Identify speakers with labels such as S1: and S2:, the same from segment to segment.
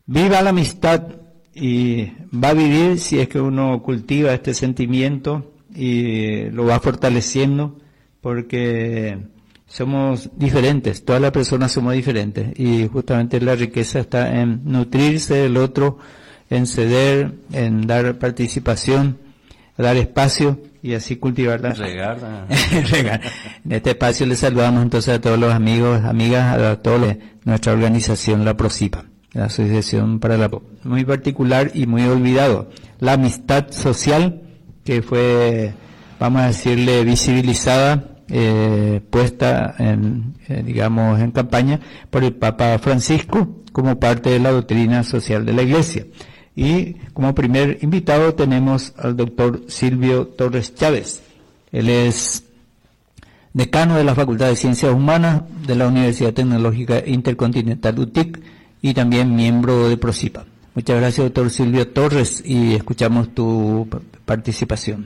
S1: Viva la amistad, y va a vivir si es que uno cultiva este sentimiento y lo va fortaleciendo, porque somos diferentes, todas las personas somos diferentes, y justamente la riqueza está en nutrirse del otro, en ceder, en dar participación, dar espacio y así cultivar la...
S2: Regar.
S1: En este espacio les saludamos entonces a todos los amigos, amigas, a todos de nuestra organización, la PROSIPA, la Asociación para la Paz. Muy particular y muy olvidado, la amistad social, que fue, vamos a decirle, visibilizada, puesta en, digamos, en campaña por el Papa Francisco como parte de la doctrina social de la Iglesia. Y como primer invitado tenemos al doctor Silvio Torres Chávez. Él es decano de la Facultad de Ciencias Humanas de la Universidad Tecnológica Intercontinental UTIC y también miembro de PROSIPA. Muchas gracias, doctor Silvio Torres, y escuchamos tu participación.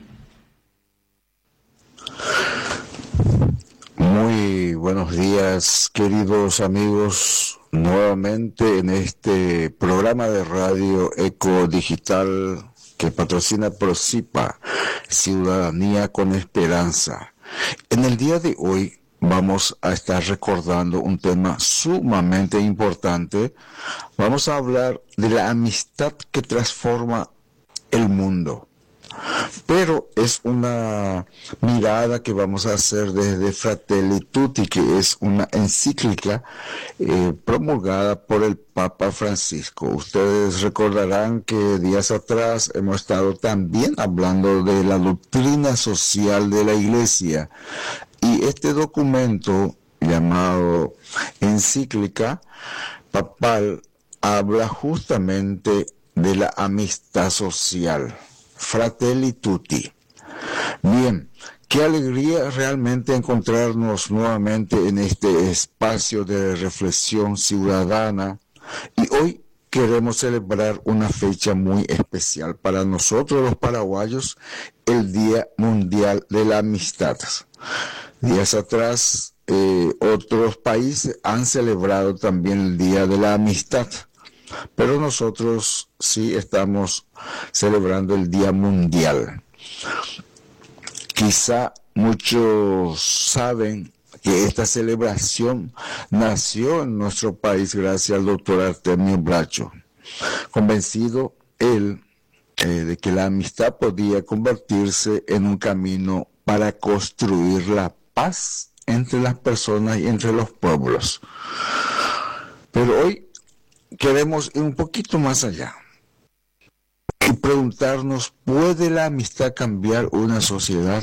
S3: Muy buenos días, queridos amigos, nuevamente en este programa de radio Eco Digital que patrocina PROSIPA, Ciudadanía con Esperanza. En el día de hoy vamos a estar recordando un tema sumamente importante. Vamos a hablar de la amistad que transforma el mundo. Pero es una mirada que vamos a hacer desde Fratelli Tutti, que es una encíclica promulgada por el Papa Francisco. Ustedes recordarán que días atrás hemos estado también hablando de la doctrina social de la Iglesia, y este documento llamado encíclica papal habla justamente de la amistad social. Fratelli Tutti. Bien, qué alegría realmente encontrarnos nuevamente en este espacio de reflexión ciudadana, y hoy queremos celebrar una fecha muy especial para nosotros los paraguayos, el Día Mundial de la Amistad. Días atrás otros países han celebrado también el Día de la Amistad, pero nosotros sí estamos celebrando el Día Mundial. Quizá muchos saben que esta celebración nació en nuestro país gracias al doctor Artemio Bracho, convencido él de que la amistad podía convertirse en un camino para construir la paz entre las personas y entre los pueblos. Pero hoy queremos ir un poquito más allá y preguntarnos, ¿puede la amistad cambiar una sociedad?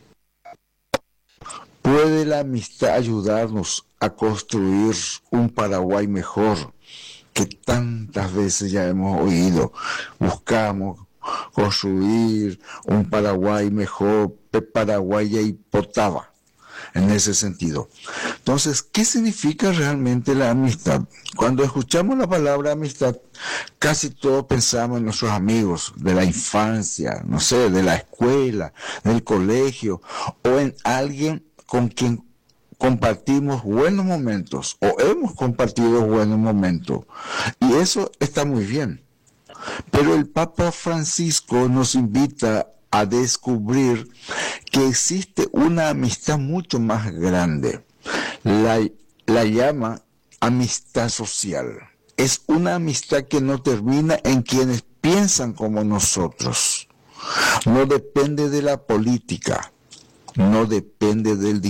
S3: ¿Puede la amistad ayudarnos a construir un Paraguay mejor, que tantas veces ya hemos oído? Buscamos construir un Paraguay mejor, Paraguay y Potaba, en ese sentido. Entonces, ¿qué significa realmente la amistad? Cuando escuchamos la palabra amistad, casi todos pensamos en nuestros amigos de la infancia, no sé, de la escuela, del colegio, o en alguien con quien compartimos buenos momentos, o hemos compartido buenos momentos. Y eso está muy bien. Pero el Papa Francisco nos invita a descubrir que existe una amistad mucho más grande. La llama amistad social. Es una amistad que no termina en quienes piensan como nosotros. No depende de la política, no depende del